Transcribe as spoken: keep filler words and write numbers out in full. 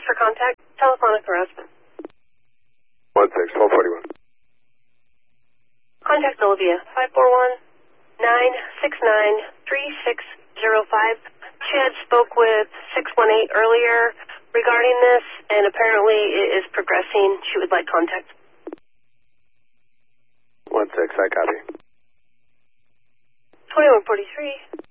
for contact. Telephonic harassment. one six, twelve forty-one. Contact Olivia, five four one, nine six nine, three six zero five. She had spoke with six one eight earlier regarding this, and apparently it is progressing. She would like contact. one six, I copy. twenty-one forty-three.